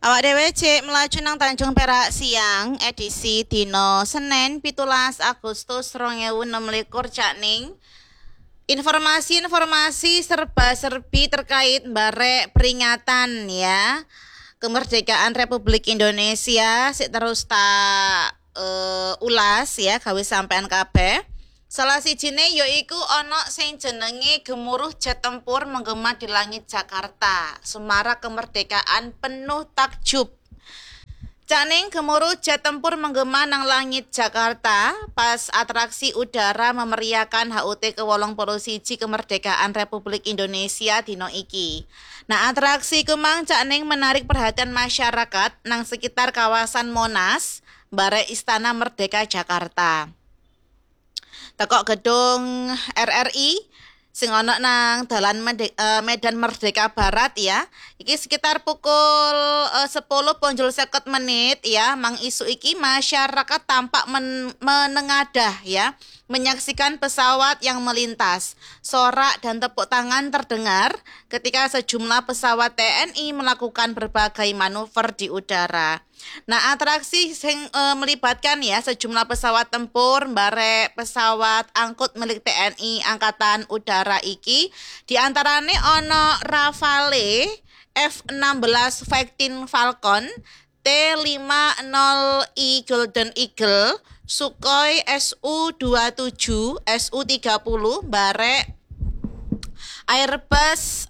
Awak dhewe cek melaju nang Tanjung Perak siang edisi dino Senin 17 Agustus 2026 cak ning informasi-informasi serba-serbi terkait barek peringatan ya kemerdekaan Republik Indonesia sik terus tak ulas ya gawe sampean kabeh. Salah sijine yaiku ana sing jenenge gemuruh jet tempur menggema di langit Jakarta. Semarak kemerdekaan penuh takjub. Caning gemuruh jet tempur menggema nang langit Jakarta pas atraksi udara memeriahkan HUT ke-81 kemerdekaan Republik Indonesia dino iki. Nah, atraksi kemang caning menarik perhatian masyarakat nang sekitar kawasan Monas, bare Istana Merdeka Jakarta. Tekok gedung RRI sing ana nang Dalan Medan Merdeka Barat ya. Iki sekitar pukul 10:50 ya. Mang isu iki masyarakat tampak menengadah ya, menyaksikan pesawat yang melintas. Sorak dan tepuk tangan terdengar ketika sejumlah pesawat TNI melakukan berbagai manuver di udara. Nah, atraksi sing melibatkan ya sejumlah pesawat tempur, bare pesawat angkut milik TNI Angkatan Udara iki diantarane ono Rafale F-16 Fighting Falcon, T-50I Golden Eagle, Sukhoi Su-27, Su-30, bare Airbus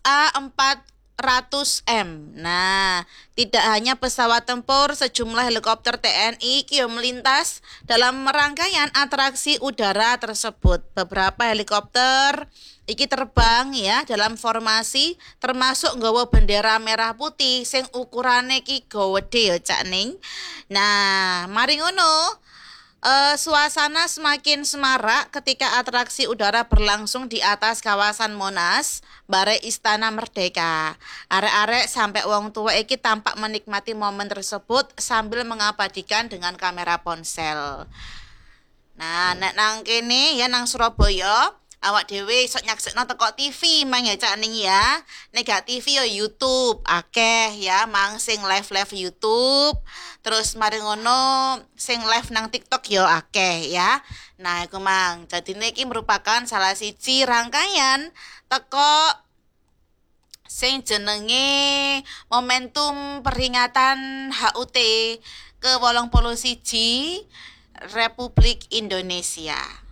A400M. Nah, tidak hanya pesawat tempur, sejumlah helikopter TNI kio melintas dalam rangkaian atraksi udara tersebut. Beberapa helikopter iki terbang ya dalam formasi termasuk nggawa bendera merah putih sing ukurane ki gede ya Cak Ning. Nah, mari ngono. Suasana semakin semarak ketika atraksi udara berlangsung di atas kawasan Monas, bare Istana Merdeka. Arek-arek sampai wong tua iki tampak menikmati momen tersebut sambil mengabadikan dengan kamera ponsel. Nah, nek nang kene ya nang Surabaya, awak dhewe iso nyaksekno teko TV mang ya Cak Ning ya. Nek gak TV ya YouTube, akeh ya mang sing live YouTube. Terus mari ngono sing live nang TikTok ya akeh ya. Nah, iku mang. Jadine iki merupakan salah siji rangkaian teko sing jenenge momentum peringatan HUT ke-81 Republik Indonesia.